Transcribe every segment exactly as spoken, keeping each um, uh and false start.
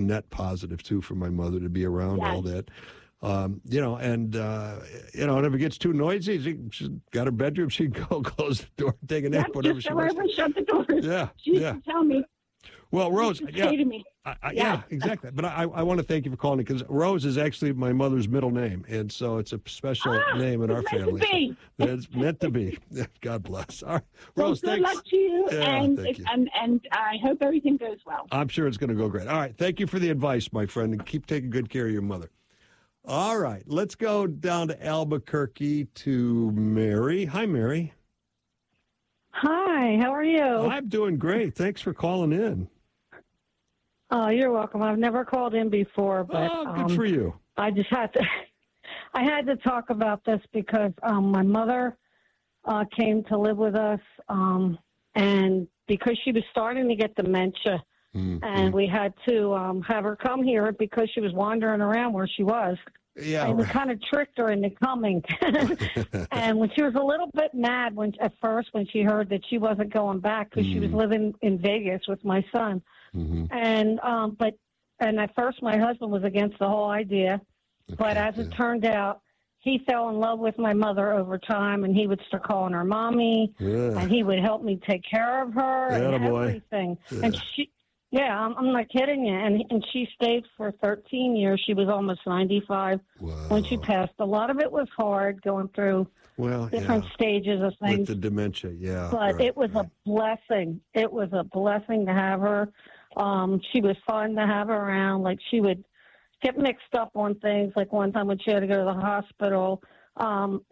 net positive, too, for my mother to be around Yes. all that. Um, you know, and, uh, you know, and if it gets too noisy, she, she's got her bedroom, she can go close the door, take a nap, Yep, whatever just she tell her wants. to shut the doors. Yeah, She used yeah. to tell me. Well, Rose, She used to yeah, say to me. I, I, Yes. yeah, exactly. But I, I want to thank you for calling because Rose is actually my mother's middle name, and so it's a special Ah, name in it's our meant to family. be. So it's meant to be. God bless. All right, Well, Rose, good thanks. luck to you, Yeah, and, thank you. and and I hope everything goes well. I'm sure it's going to go great. All right, thank you for the advice, my friend, and keep taking good care of your mother. All right, let's go down to Albuquerque to Mary. Hi, Mary. Hi, how are you? I'm doing great. Thanks for calling in. Oh, you're welcome. I've never called in before, but Oh, good um, for you. I just had to. I had to talk about this because um, my mother uh, came to live with us, um, and because she was starting to get dementia, Mm, and mm. we had to um, have her come here because she was wandering around where she was. Yeah, And we right. kind of tricked her into coming. And when she was a little bit mad when at first when she heard that she wasn't going back because she was Mm. living in Vegas with my son. Mhm. And um, but and at first my husband was against the whole idea, but Okay, as it yeah. turned out, he fell in love with my mother over time, and he would start calling her mommy, Yeah. and he would help me take care of her and Attaboy. everything. Yeah. And she, yeah, I'm, I'm not kidding you. And and she stayed for thirteen years. She was almost ninety-five Wow. when she passed. A lot of it was hard going through Well, different yeah. stages of With things. the dementia, yeah. But right, it was right. a blessing. It was a blessing to have her. Um, she was fun to have around. Like she would get mixed up on things. Like one time when she had to go to the hospital, um,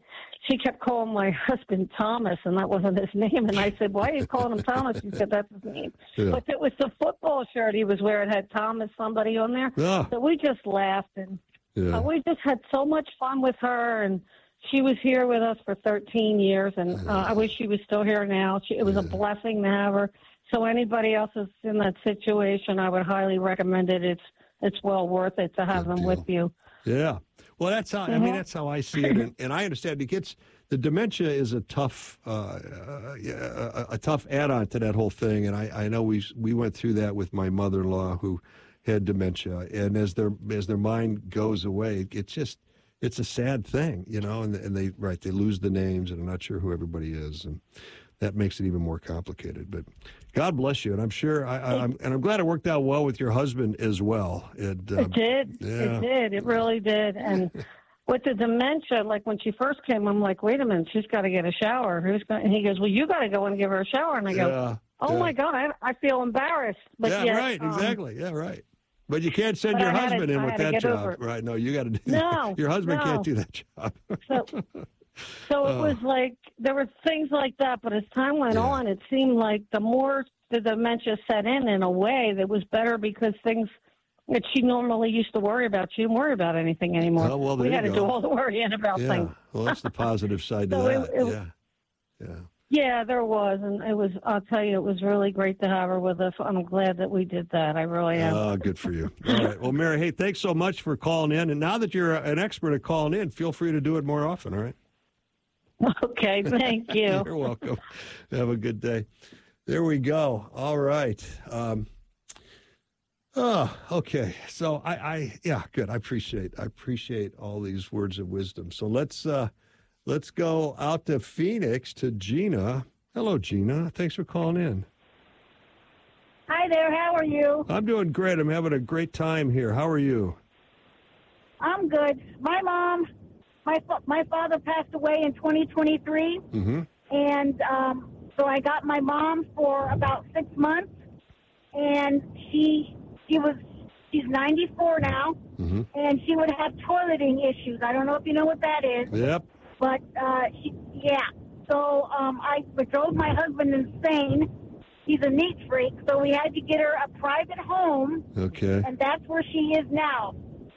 she kept calling my husband Thomas, and that wasn't his name. And I said, "Why are you calling him Thomas?" He said, "That's his name." Yeah. But it was the football shirt he was wearing had Thomas somebody on there. Ah, So we just laughed and yeah. uh, we just had so much fun with her, and she was here with us for thirteen years, and uh, I wish she was still here now. She, it was a Yeah. blessing to have her. So anybody else is in that situation, I would highly recommend it. It's it's well worth it to have Good them deal. with you. Yeah. Well, that's how, I mean, Mhm. that's how I see it. And, and I understand it gets, the dementia is a tough, uh, uh, yeah, a, a tough add-on to that whole thing. And I, I know we, we went through that with my mother-in-law who had dementia. And as their, as their mind goes away, it's just, it's a sad thing, you know, and, and they, right, they lose the names and I'm not sure who everybody is. And that makes it even more complicated. But God bless you. And I'm sure, I, I, I'm, and I'm glad it worked out well with your husband as well. And, um, It did. yeah. It did. It really did. And with the dementia, like when she first came, I'm like, wait a minute, she's got to get a shower. Who's going? And he goes, well, you got to go and give her a shower. And I go, yeah, oh yeah. my God, I, I feel embarrassed. But yeah, yet, right, um, exactly. Yeah, right. But you can't send But your I had to- husband in I with had to that get job. over it. Right. No, you got to do No, Your husband no. can't do that job. So, so it Oh. was like there were things like that, but as time went Yeah. on, it seemed like the more the dementia set in, in a way, that was better because things that she normally used to worry about, she didn't worry about anything anymore. Oh, well, there we you had to go. do all the worrying about Yeah. things. Well, that's the positive side to So it- that. it- yeah. Yeah. Yeah, there was, and it was. I'll tell you, it was really great to have her with us. I'm glad that we did that. I really am. Oh, good for you. All right. Well, Mary, hey, thanks so much for calling in. And now that you're an expert at calling in, feel free to do it more often, all right? Okay, thank you. You're welcome. Have a good day. There we go. All right. Um, oh, okay. So I, I, yeah, good. I appreciate, I appreciate all these words of wisdom. So let's, uh, let's go out to Phoenix to Gina. Hello, Gina. Thanks for calling in. Hi there, how are you? I'm doing great. I'm having a great time here. How are you? I'm good. My mom, my fa- my father passed away in twenty twenty-three, Mm-hmm. and um, so I got my mom for about six months, and she she was she's ninety-four now, Mm-hmm. and she would have toileting issues. I don't know if you know what that is, Yep. but uh, she, yeah. So um, I drove my husband insane. He's a neat freak, so we had to get her a private home, Okay. and that's where she is now.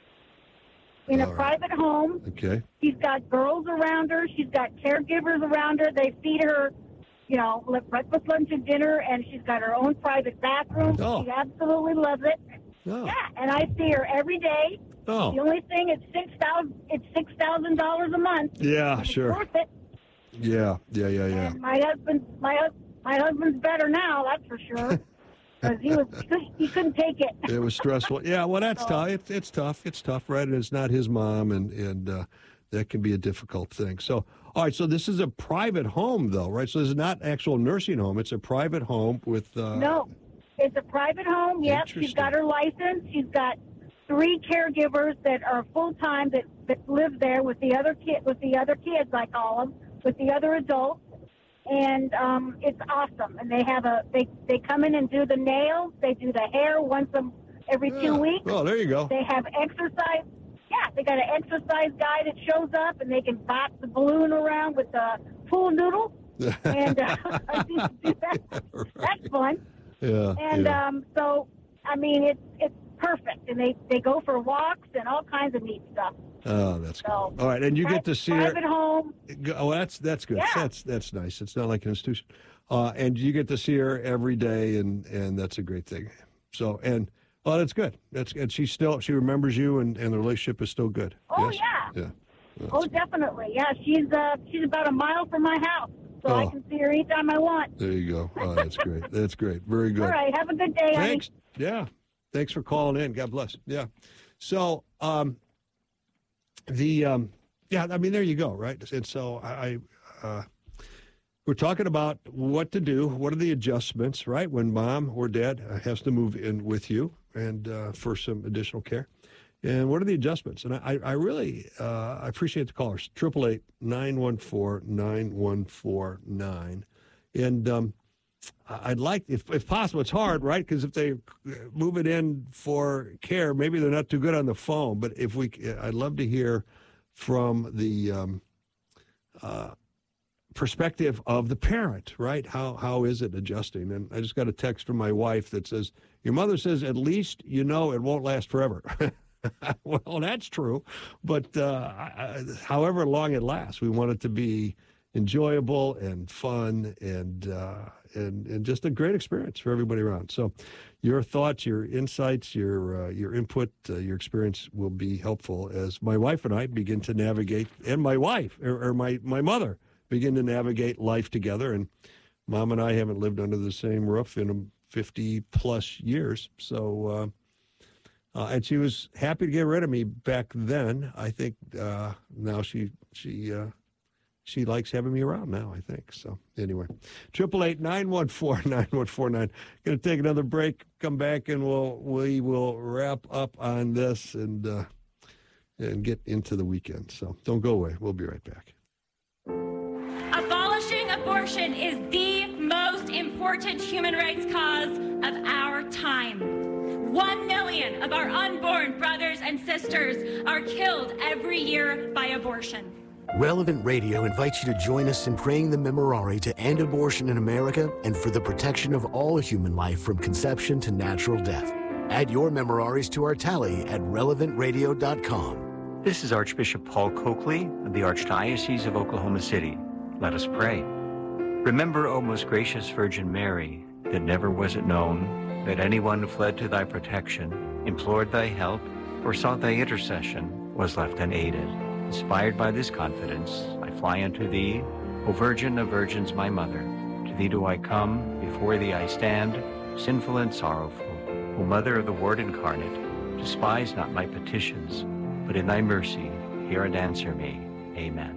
In a All right. private home. Okay. She's got girls around her. She's got caregivers around her. They feed her, you know, li- breakfast, lunch, and dinner, and she's got her own private bathroom. Oh. She absolutely loves it. Oh. Yeah, and I see her every day. Oh. The only thing is six thousand. It's six thousand dollars a month. Yeah, It's sure. worth it. Yeah, yeah, yeah, yeah. And my husband, my hus- my husband's better now. That's for sure. because he was he couldn't take it. It was stressful. Yeah, well, that's So- tough. It's it's tough. It's tough, right? And it's not his mom, and and uh, that can be a difficult thing. So, all right. So this is a private home, though, right? So this is not actual nursing home. It's a private home with. Uh, No, it's a private home. Yep, she's got her license. She's got three caregivers that are full time that, that live there with the other kid with the other kids, I call them, with the other adults, and um, it's awesome. And they have a they they come in and do the nails. They do the hair once a, every Yeah. two weeks. Oh, there you go. They have exercise. Yeah, they got an exercise guy that shows up, and they can box the balloon around with the pool noodle. And uh, I used to do that. Right. That's fun. Yeah. And yeah. um, so, I mean, it's it's perfect, and they, they go for walks and all kinds of neat stuff. Oh, that's So, good. All right, and you get to see her. private home. Oh, that's that's good. Yeah. That's that's nice. It's not like an institution, uh, and you get to see her every day, and, and that's a great thing. So, and oh, that's good. That's and she still she remembers you, and, and the relationship is still good. Oh Yes? yeah. Yeah. Well, Oh, that's- definitely. Yeah, she's uh she's about a mile from my house, so I Oh. can see her anytime I want. There you go. Oh, that's great. That's great. Very good. All right, have a good day. honey. Thanks. Yeah. Thanks for calling in. God bless. Yeah. So, um, the, um, yeah, I mean, there you go. Right. And so I, I uh, we're talking about what to do. What are the adjustments, right? When mom or dad uh, has to move in with you and, uh, for some additional care. And what are the adjustments? And I, I really, uh, I appreciate the callers. eight eight eight, nine one four, nine one four nine. And, um, I'd like, if, if possible, it's hard, right? Because if they move it in for care, maybe they're not too good on the phone. But if we, I'd love to hear from the um, uh, perspective of the parent, right? How how is it adjusting? And I just got a text from my wife that says, "Your mother says at least you know it won't last forever." Well, that's true, but uh, I, however long it lasts, we want it to be enjoyable and fun and uh, and and just a great experience for everybody around. So, your thoughts, your insights, your uh, your input, uh, your experience will be helpful as my wife and I begin to navigate, and my wife or, or my my mother begin to navigate life together. And mom and I haven't lived under the same roof in fifty plus years, so. Uh, Uh, and she was happy to get rid of me back then. I think uh, now she she uh, she likes having me around now, I think. So anyway, eight eight eight, nine one four, nine one four nine. Going to take another break, come back, and we'll, we will wrap up on this and, uh, and get into the weekend. So don't go away. We'll be right back. Abolishing abortion is the most important human rights cause of our time. One million of our unborn brothers and sisters are killed every year by abortion. Relevant Radio invites you to join us in praying the Memorare to end abortion in America and for the protection of all human life from conception to natural death. Add your Memoraries to our tally at relevant radio dot com. This is Archbishop Paul Coakley of the Archdiocese of Oklahoma City. Let us pray. Remember, O most gracious Virgin Mary, that never was it known that anyone who fled to thy protection, implored thy help, or sought thy intercession was left unaided. Inspired by this confidence, I fly unto thee, O Virgin of Virgins, my Mother. To thee do I come, before thee I stand, sinful and sorrowful. O Mother of the Word incarnate, despise not my petitions, but in thy mercy hear and answer me. Amen.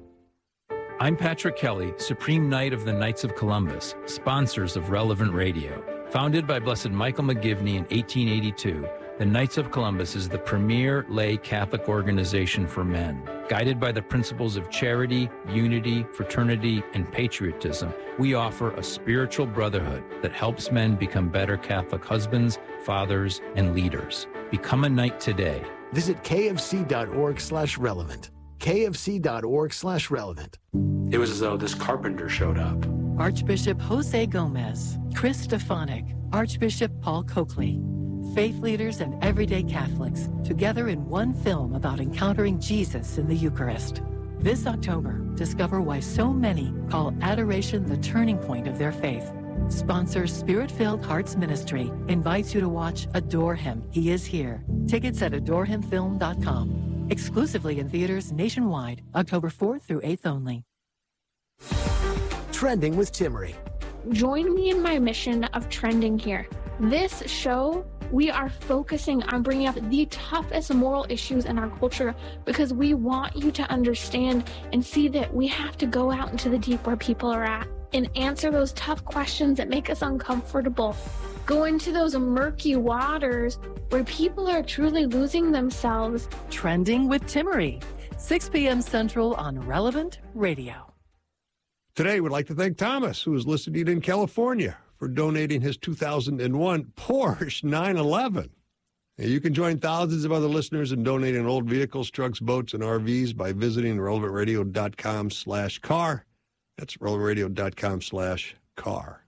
I'm Patrick Kelly, Supreme Knight of the Knights of Columbus, sponsors of Relevant Radio. Founded by Blessed Michael McGivney in eighteen eighty-two, the Knights of Columbus is the premier lay Catholic organization for men. Guided by the principles of charity, unity, fraternity, and patriotism, we offer a spiritual brotherhood that helps men become better Catholic husbands, fathers, and leaders. Become a knight today. Visit kfc.org slash relevant. kfc.org slash relevant. It was as though this carpenter showed up. Archbishop Jose Gomez, Chris Stefanik, Archbishop Paul Coakley, faith leaders and everyday Catholics, together in one film about encountering Jesus in the Eucharist. This October, discover why so many call adoration the turning point of their faith. Sponsor Spirit-Filled Hearts Ministry invites you to watch Adore Him, He Is Here. Tickets at adore him film dot com. Exclusively in theaters nationwide, October fourth through eighth only. Trending with Timmerie. Join me in my mission of trending here. This show, we are focusing on bringing up the toughest moral issues in our culture because we want you to understand and see that we have to go out into the deep where people are at and answer those tough questions that make us uncomfortable. Go into those murky waters where people are truly losing themselves. Trending with Timmerie, six p.m. Central on Relevant Radio. Today, we'd like to thank Thomas, who is listening in California, for donating his two thousand one Porsche nine eleven. And you can join thousands of other listeners in donating old vehicles, trucks, boats, and R Vs by visiting relevant radio dot com slash car. That's relevant radio dot com slash car.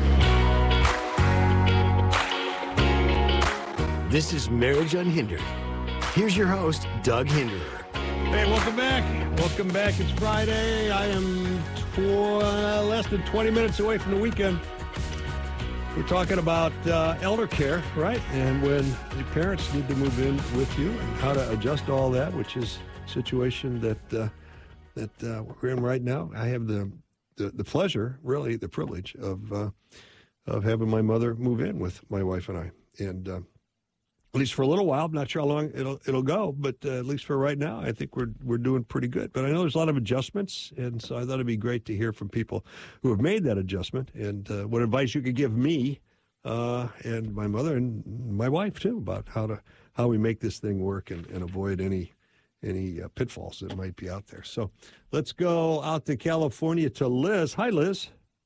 This is Marriage Unhindered. Here's your host, Doug Hinderer. Hey, welcome back. Welcome back. It's Friday. I am tw- less than twenty minutes away from the weekend. We're talking about uh, elder care, right? And when the parents need to move in with you and how to adjust all that, which is a situation that uh, that uh, we're in right now. I have the, the, the pleasure, really the privilege of uh, of having my mother move in with my wife and I. And uh, at least for a little while. I'm not sure how long it'll it'll go, but uh, at least for right now, I think we're we're doing pretty good. But I know there's a lot of adjustments, and so I thought it'd be great to hear from people who have made that adjustment and uh, what advice you could give me uh, and my mother and my wife too about how to how we make this thing work and, and avoid any any uh, pitfalls that might be out there. So let's go out to California to Liz. Hi, Liz.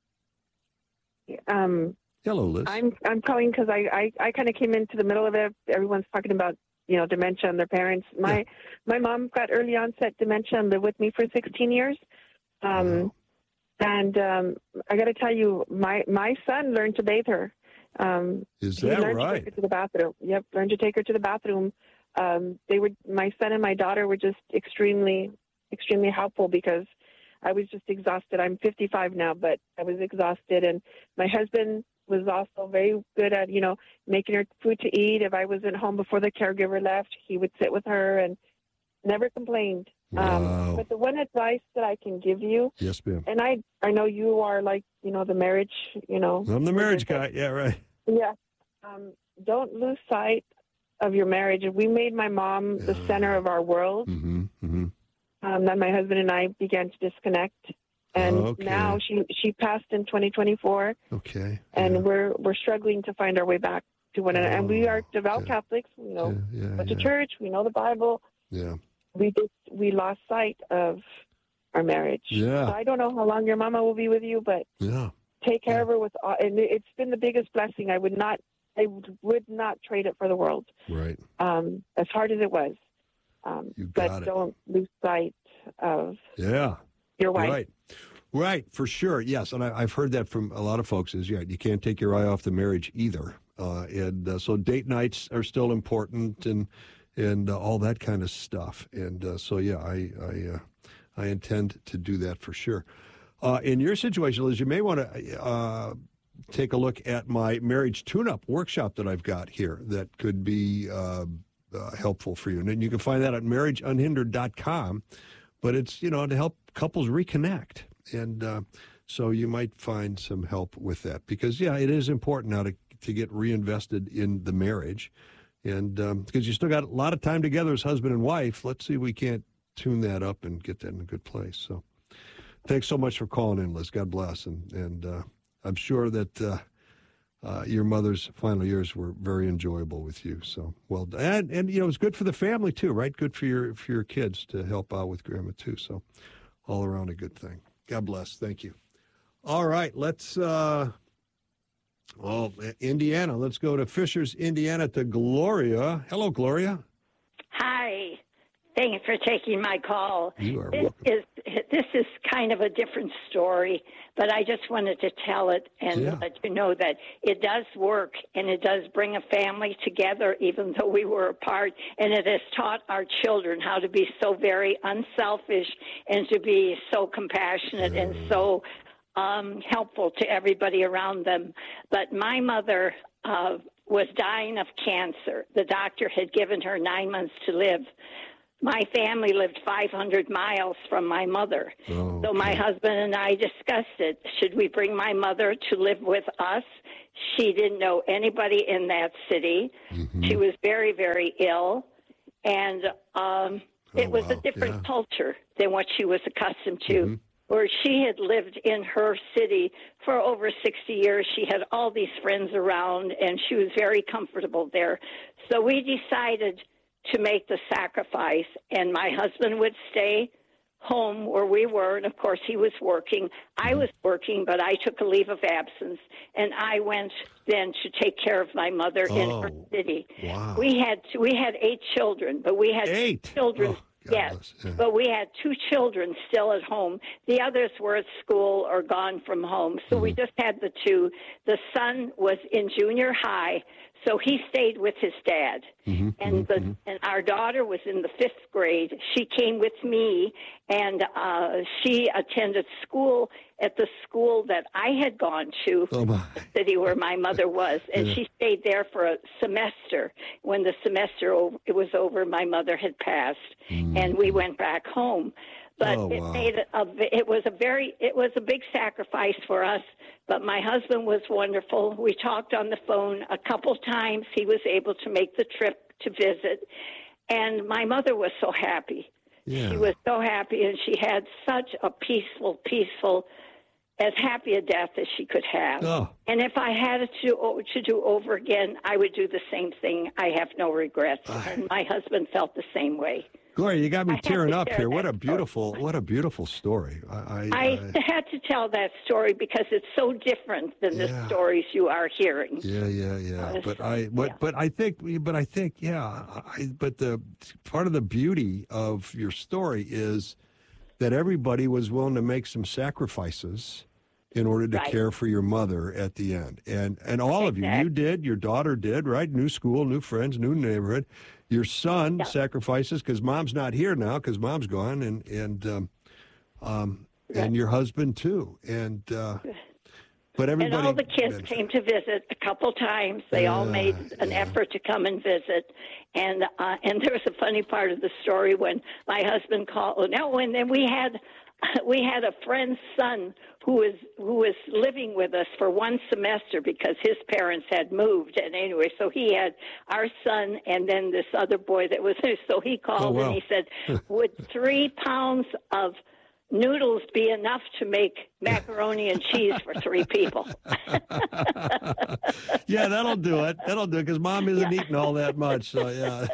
Um. Hello, Liz. I'm I'm calling because I, I, I kind of came into the middle of it. Everyone's talking about, you know, dementia and their parents. My yeah. my mom got early onset dementia and lived with me for sixteen years. Um, wow. And um, I got to tell you, my, my son learned to bathe her. Um, Is he that learned right? To take her to the bathroom. Yep, learned to take her to the bathroom. Um, they were my son and my daughter were just extremely extremely helpful because I was just exhausted. I'm fifty-five now, but I was exhausted, and my husband was also very good at, you know, making her food to eat. If I wasn't home before the caregiver left, he would sit with her and never complained. Wow. Um, but the one advice that I can give you, yes, ma'am. And I, I know you are like, you know, the marriage, you know. I'm the marriage guy. Yeah, right. Yeah. Um, don't lose sight of your marriage. We made my mom the yeah. center of our world. Mm-hmm, mm-hmm. Um, then my husband and I began to disconnect. And okay. now she she passed in twenty twenty-four. Okay. And yeah. we're we're struggling to find our way back to one another. Oh, and we are devout yeah. Catholics. You know, yeah, yeah, went yeah. to church. We know the Bible. Yeah. We just we lost sight of our marriage. Yeah. So I don't know how long your mama will be with you, but yeah. take care yeah. of her with. And it's been the biggest blessing. I would not I would not trade it for the world. Right. Um, as hard as it was. Um, you got but it. don't lose sight of. Yeah. Your wife. Right. Right, for sure, yes, and I, I've heard that from a lot of folks. Is yeah, you can't take your eye off the marriage either, uh, and uh, so date nights are still important, and and uh, all that kind of stuff. And uh, so yeah, I I, uh, I intend to do that for sure. Uh, in your situation, Liz, you may want to uh, take a look at my marriage tune-up workshop that I've got here that could be uh, uh, helpful for you, and you can find that at marriage unhindered dot com. But it's you know to help couples reconnect. And uh, so you might find some help with that because, yeah, it is important now to, to get reinvested in the marriage. And um, because you still got a lot of time together as husband and wife, let's see if we can't tune that up and get that in a good place. So thanks so much for calling in, Liz. God bless. And, and uh, I'm sure that uh, uh, your mother's final years were very enjoyable with you. So well done. And, and, you know, it's good for the family, too, right? Good for your, for your kids to help out with Grandma, too. So all around a good thing. God bless. Thank you. All right. Let's, uh, well, Indiana. Let's go to Fishers, Indiana, to Gloria. Hello, Gloria. Hi. Thanks for taking my call. You are this welcome. Is, this is kind of a different story, but I just wanted to tell it and yeah. let you know that it does work and it does bring a family together, even though we were apart. And it has taught our children how to be so very unselfish and to be so compassionate mm. and so um, helpful to everybody around them. But my mother uh, was dying of cancer. The doctor had given her nine months to live. My family lived five hundred miles from my mother. Oh, okay. So my husband and I discussed it. Should we bring my mother to live with us She didn't know anybody in that city. Mm-hmm. She was very, very ill. And um, it Oh, was wow. a different Yeah. culture than what she was accustomed to. Mhm. Where she had lived in her city for over sixty years. She had all these friends around, and she was very comfortable there. So we decided to make the sacrifice, and my husband would stay home where we were, and of course he was working. I was working, but I took a leave of absence, and I went then to take care of my mother in her Oh, city. wow. We had we had eight children, but we had Eight? children. Oh, God yes, bless. Yeah. but we had two children still at home. The others were at school or gone from home, so we just had the two. The son was in junior high, so he stayed with his dad. Mm-hmm. And the and our daughter was in the fifth grade. She came with me, and uh, she attended school at the school that I had gone to, Oh, my. the city where my mother was, and Yeah. she stayed there for a semester. When the semester o- it was over, my mother had passed, and we went back home. But Oh, it wow. made a, a it was a very it was a big sacrifice for us. But my husband was wonderful. We talked on the phone a couple times. He was able to make the trip to visit, and my mother was so happy. Yeah. She was so happy, and she had such a peaceful, peaceful, as happy a death as she could have. Oh. And if I had it to to do over again, I would do the same thing. I have no regrets, and my husband felt the same way. Gloria, you got me I have tearing to up share here. What that a beautiful, what a beautiful story. I, I, I had to tell that story because it's so different than the Yeah. stories you are hearing. Yeah, yeah, yeah. Uh, But so, I, but, yeah. but I think, but I think, yeah. I, but the part of the beauty of your story is that everybody was willing to make some sacrifices in order to Right. care for your mother at the end, and and all of you, you did, your daughter did, right? New school, new friends, new neighborhood. Your son sacrifices because mom's not here now because mom's gone, and and um, um, and your husband too, and. Uh, But everybody, and all the kids came to visit a couple times. They all Yeah, made an yeah. effort to come and visit. And uh, and there was a funny part of the story when my husband called. No, and then we had we had a friend's son who was who was living with us for one semester because his parents had moved. And anyway, so he had our son and then this other boy that was there. So he called Oh, wow. and he said, "Would three pounds of noodles be enough to make macaroni and cheese for three people?" Yeah, that'll do it. That'll do it because mom isn't eating all that much. So yeah.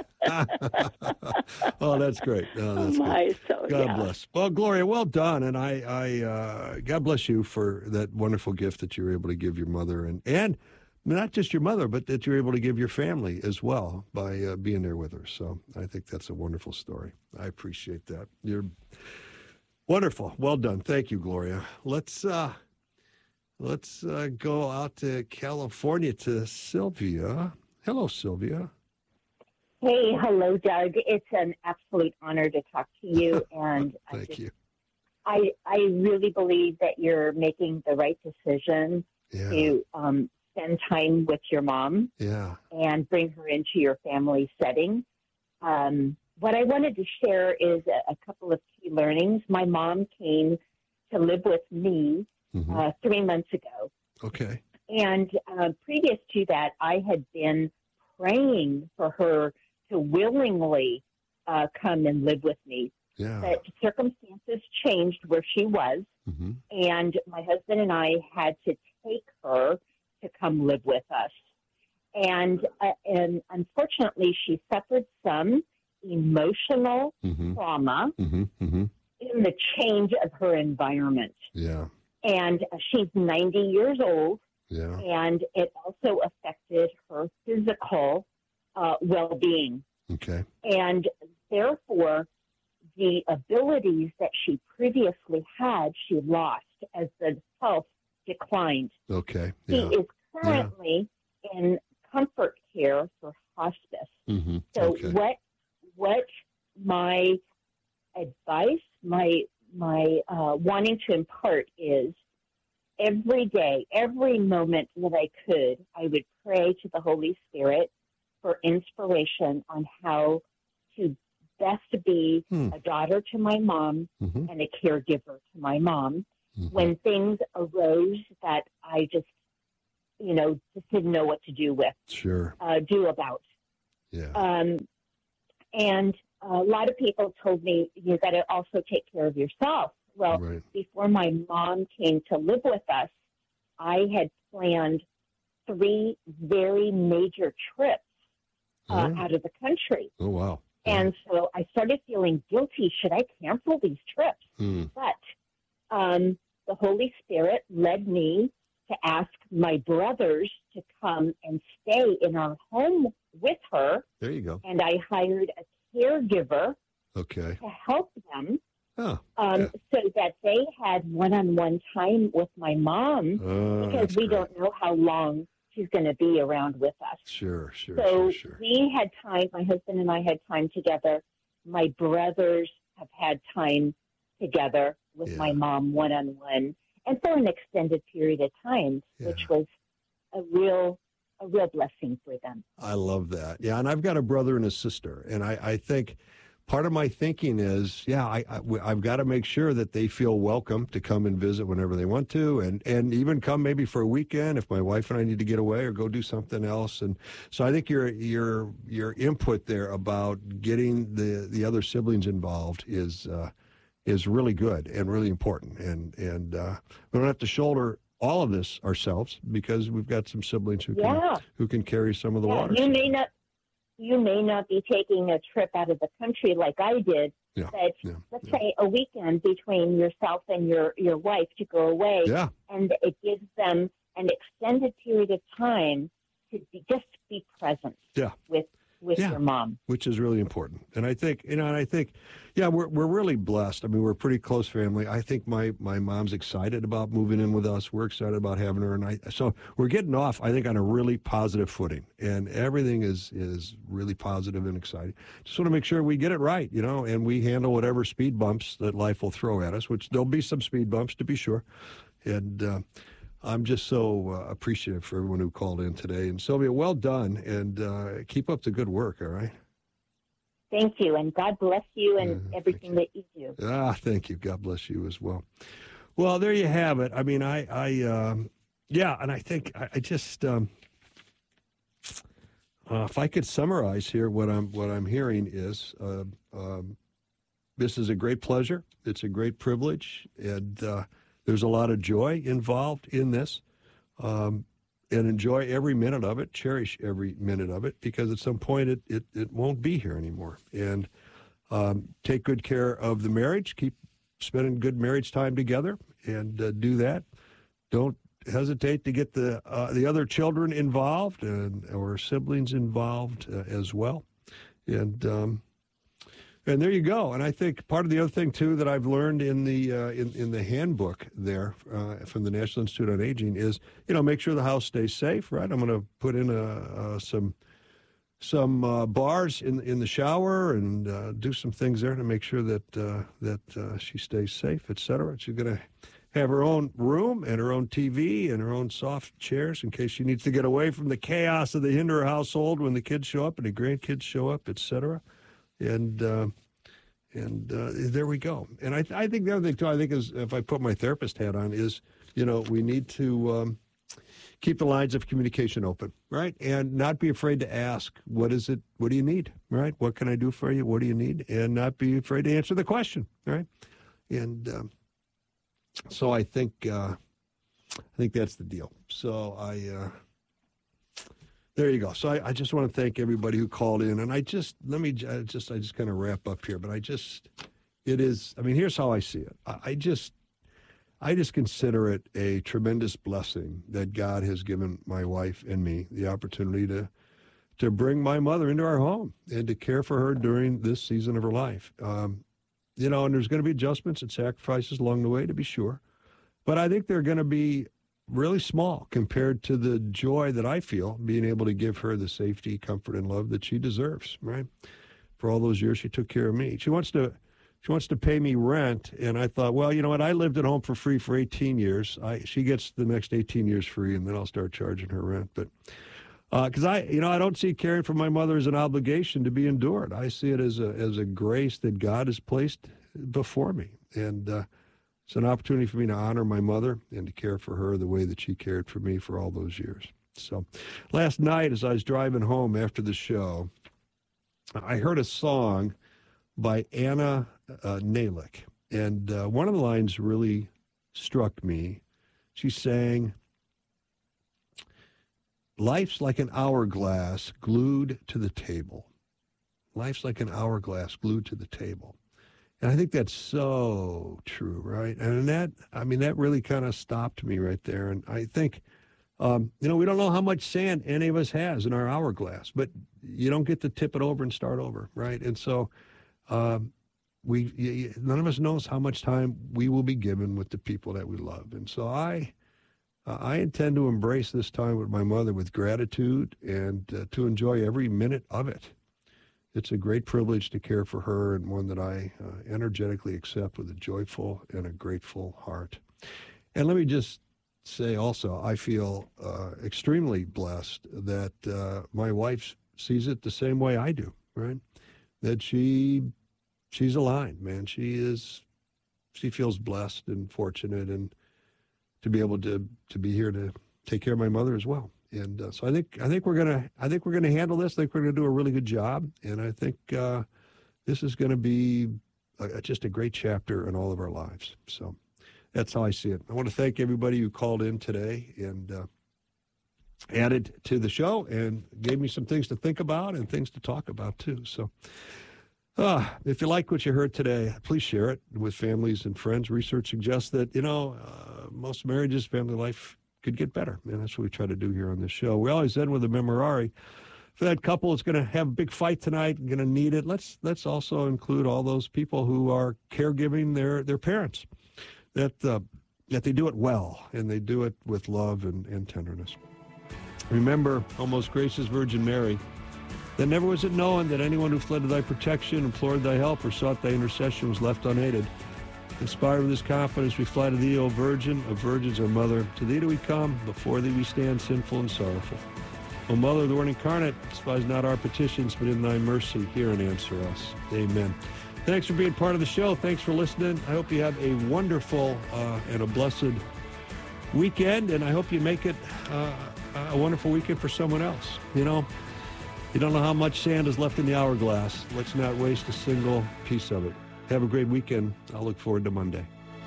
Oh, that's great. Oh, that's Oh, my, good. so, God yeah. bless. Well, Gloria, well done, and I, I, uh, God bless you for that wonderful gift that you were able to give your mother, and and not just your mother, but that you're able to give your family as well by uh, being there with her. So I think that's a wonderful story. I appreciate that. You're wonderful. Well done. Thank you, Gloria. Let's uh, let's uh, go out to California to Sylvia. Hello, Sylvia. Hey, hello, Doug. It's an absolute honor to talk to you, and I Thank just, you. I I really believe that you're making the right decision Yeah. to um, spend time with your mom Yeah. and bring her into your family setting. Um, what I wanted to share is a, a couple of key learnings. My mom came to live with me Mhm. uh, three months ago. Okay. And uh, previous to that, I had been praying for her to willingly uh, come and live with me. Yeah. But circumstances changed where she was, Mhm. and my husband and I had to take her to come live with us. And uh, and unfortunately, she suffered some emotional Mhm. trauma Mhm. Mhm. in the change of her environment. Yeah. And uh, she's ninety years old, Yeah. and it also affected her physical uh, well-being. Okay. And therefore, the abilities that she previously had, she lost as the health declined. Okay. She Yeah. is currently in comfort care for hospice. Mm-hmm. So okay. what what my advice, my my uh, wanting to impart is every day, every moment that I could, I would pray to the Holy Spirit for inspiration on how to best be Hmm. a daughter to my mom Mhm. and a caregiver to my mom. Mhm. When things arose that I just you know, just didn't know what to do with, sure, uh, do about. Yeah. Um, and a lot of people told me, you got to also take care of yourself. Well, right. before my mom came to live with us, I had planned three very major trips uh, oh. out of the country. Oh, wow. And so I started feeling guilty. Should I cancel these trips? Hmm. But um, the Holy Spirit led me to ask my brothers to come and stay in our home with her. There you go. And I hired a caregiver okay. to help them. Oh, um, yeah. So that they had one-on-one time with my mom Oh, because that's we great. don't know how long she's going to be around with us. Sure, sure, So sure, sure. we had time, my husband and I had time together. My brothers have had time together with Yeah. my mom one-on-one and for an extended period of time, Yeah. which was a real a real blessing for them. I love that. Yeah, and I've got a brother and a sister, and I, I think part of my thinking is, yeah, I, I, I've got to make sure that they feel welcome to come and visit whenever they want to, and, and even come maybe for a weekend if my wife and I need to get away or go do something else. And so I think your your your input there about getting the, the other siblings involved is uh, is really good and really important. And and uh, we don't have to shoulder all of this ourselves because we've got some siblings who can Yeah. who can carry some of the Yeah, water. you may not you may not be taking a trip out of the country like I did, Yeah, but yeah, let's yeah. say a weekend between yourself and your, your wife to go away, Yeah. and it gives them an extended period of time to be, just be present Yeah. with with Yeah. your mom. Which is really important. And I think, you know, and I think, yeah, we're we're really blessed. I mean, we're a pretty close family. I think my, my mom's excited about moving in with us. We're excited about having her. And I, so we're getting off, I think, on a really positive footing. And everything is, is really positive and exciting. Just want to make sure we get it right, you know, and we handle whatever speed bumps that life will throw at us, which there'll be some speed bumps, to be sure. And uh, I'm just so uh, appreciative for everyone who called in today. And Sylvia, well done, and uh, keep up the good work, all right? Thank you, and God bless you and Yeah, everything that you do. Ah, thank you. God bless you as well. Well, there you have it. I mean, I, I, um, yeah, and I think I, I just, um, uh, if I could summarize here, what I'm, what I'm hearing is, uh, um, this is a great pleasure. It's a great privilege, and uh, there's a lot of joy involved in this. Um, and enjoy every minute of it, cherish every minute of it, because at some point it, it, it won't be here anymore. And um, take good care of the marriage, keep spending good marriage time together, and uh, do that. Don't hesitate to get the uh, the other children involved and or siblings involved uh, as well. And um, and there you go. And I think part of the other thing too that I've learned in the uh, in in the handbook there uh, from the National Institute on Aging is, you know, make sure the house stays safe. Right. I'm going to put in a, uh, some some uh, bars in in the shower and uh, do some things there to make sure that uh, that uh, she stays safe, et cetera. She's going to have her own room and her own T V and her own soft chairs in case she needs to get away from the chaos of the Hinder household when the kids show up and the grandkids show up, et cetera. And uh, and uh, there we go. And I, th- I think the other thing, too, I think is, if I put my therapist hat on, is, you know, we need to um, keep the lines of communication open, right? And not be afraid to ask, what is it, what do you need, right? What can I do for you? What do you need? And not be afraid to answer the question, right? And um, so I think, uh, I think that's the deal. So I... Uh, There you go. So I, I just want to thank everybody who called in. And I just, let me I just, I just kind of wrap up here. But I just, it is, I mean, here's how I see it. I, I just, I just consider it a tremendous blessing that God has given my wife and me the opportunity to, to bring my mother into our home and to care for her during this season of her life. Um, you know, and there's going to be adjustments and sacrifices along the way, to be sure. But I think they're going to be really small compared to the joy that I feel being able to give her the safety, comfort, and love that she deserves, right? For all those years she took care of me. She wants to she wants to pay me rent, and I thought, well, you know what? I lived at home for free for eighteen years. I she gets the next eighteen years free, and then I'll start charging her rent. But because uh, I, you know, I don't see caring for my mother as an obligation to be endured. I see it as a as a grace that God has placed before me, and uh, It's an opportunity for me to honor my mother and to care for her the way that she cared for me for all those years. So last night, as I was driving home after the show, I heard a song by Anna uh, Nalick. And uh, one of the lines really struck me. She sang, "Life's like an hourglass glued to the table." Life's like an hourglass glued to the table. And I think that's so true, right? And that, I mean, that really kind of stopped me right there. And I think, um, you know, we don't know how much sand any of us has in our hourglass, but you don't get to tip it over and start over, right? And so um, we, y- none of us knows how much time we will be given with the people that we love. And so I, uh, I intend to embrace this time with my mother with gratitude and uh, to enjoy every minute of it. It's a great privilege to care for her, and one that I uh, energetically accept with a joyful and a grateful heart. And let me just say also, I feel uh, extremely blessed that uh, my wife sees it the same way I do, right? That she she's aligned, man. She is, she feels blessed and fortunate, and to be able to to be here to take care of my mother as well. And uh, so I think I think we're gonna I think we're gonna handle this. I think we're gonna do a really good job, and I think uh, this is gonna be a, just a great chapter in all of our lives. So that's how I see it. I want to thank everybody who called in today and uh, added to the show and gave me some things to think about and things to talk about too. So uh, if you like what you heard today, please share it with families and friends. Research suggests that you know uh, most marriages, family life could get better, and that's what we try to do here on this show. We always end with a memorare. For that couple that's going to have a big fight tonight, going to need it, let's let's also include all those people who are caregiving their, their parents, that uh, that they do it well, and they do it with love and, and tenderness. Remember, O most gracious Virgin Mary, that never was it known that anyone who fled to thy protection, implored thy help, or sought thy intercession was left unaided. Inspired with this confidence, we fly to thee, O Virgin of virgins, our Mother. To thee do we come, before thee we stand sinful and sorrowful. O Mother of the Word incarnate, despise not our petitions, but in thy mercy hear and answer us. Amen. Thanks for being part of the show. Thanks for listening. I hope you have a wonderful uh, and a blessed weekend, and I hope you make it uh, a wonderful weekend for someone else. You know, you don't know how much sand is left in the hourglass. Let's not waste a single piece of it. Have a great weekend. I'll look forward to Monday.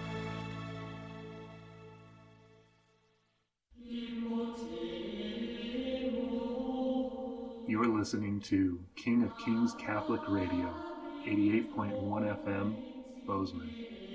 You're listening to King of Kings Catholic Radio, eighty-eight point one F M, Bozeman.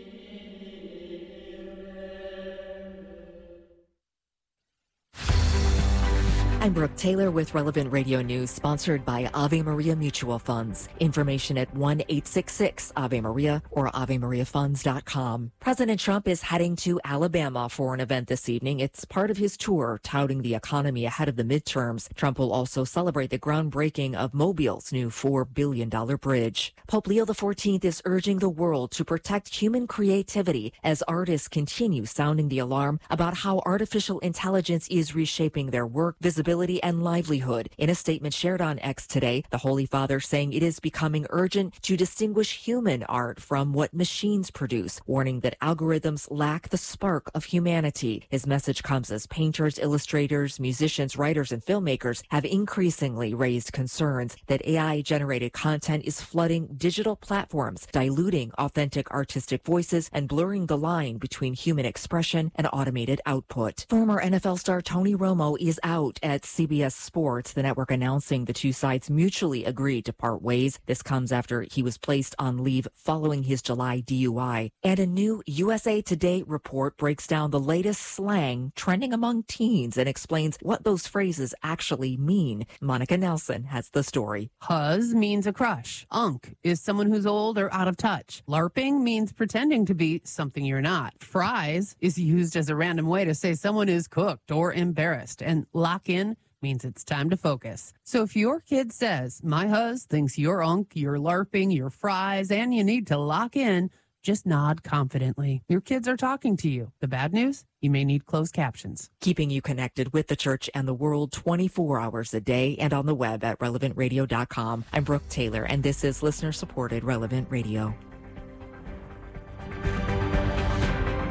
I'm Brooke Taylor with Relevant Radio News, sponsored by Ave Maria Mutual Funds. Information at one eight six six Ave Maria or ave maria funds dot com. President Trump is heading to Alabama for an event this evening. It's part of his tour touting the economy ahead of the midterms. Trump will also celebrate the groundbreaking of Mobile's new four billion dollars bridge. Pope Leo the fourteenth is urging the world to protect human creativity as artists continue sounding the alarm about how artificial intelligence is reshaping their work, visibility, and livelihood. In a statement shared on X today, the Holy Father saying it is becoming urgent to distinguish human art from what machines produce, warning that algorithms lack the spark of humanity. His message comes as painters, illustrators, musicians, writers, and filmmakers have increasingly raised concerns that A I-generated content is flooding digital platforms, diluting authentic artistic voices, and blurring the line between human expression and automated output. Former N F L star Tony Romo is out at C B S Sports, the network announcing the two sides mutually agreed to part ways. This comes after he was placed on leave following his July D U I. And a new U S A Today report breaks down the latest slang trending among teens and explains what those phrases actually mean. Monica Nelson has the story. Huzz means a crush. Unk is someone who's old or out of touch. LARPing means pretending to be something you're not. Fries is used as a random way to say someone is cooked or embarrassed. And lock in means it's time to focus. So if your kid says, my huzz thinks you're unk, you're LARPing, you're fries, and you need to lock in, just nod confidently. Your kids are talking to you. The bad news? You may need closed captions. Keeping you connected with the church and the world twenty-four hours a day and on the web at relevant radio dot com. I'm Brooke Taylor, and this is listener-supported Relevant Radio.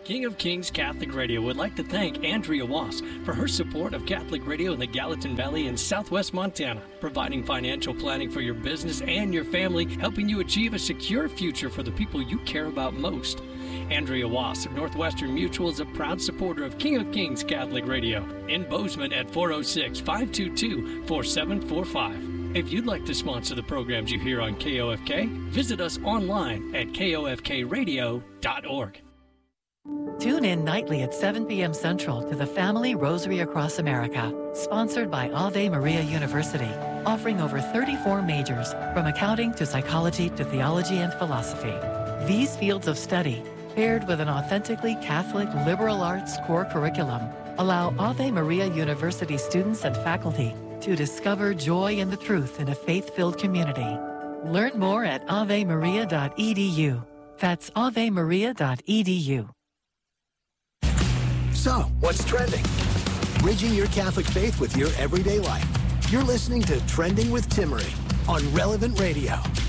King of Kings Catholic Radio would like to thank Andrea Wass for her support of Catholic Radio in the Gallatin Valley in southwest Montana, providing financial planning for your business and your family, helping you achieve a secure future for the people you care about most. Andrea Wass of Northwestern Mutual is a proud supporter of King of Kings Catholic Radio in Bozeman at four oh six, five two two, four seven four five. If you'd like to sponsor the programs you hear on K O F K, visit us online at K O F K radio dot org. Tune in nightly at seven p.m. Central to the Family Rosary Across America, sponsored by Ave Maria University, offering over thirty-four majors, from accounting to psychology to theology and philosophy. These fields of study, paired with an authentically Catholic liberal arts core curriculum, allow Ave Maria University students and faculty to discover joy in the truth in a faith-filled community. Learn more at ave maria dot e d u. That's ave maria dot e d u. So, what's trending? Bridging your Catholic faith with your everyday life. You're listening to Trending with Timmerie on Relevant Radio.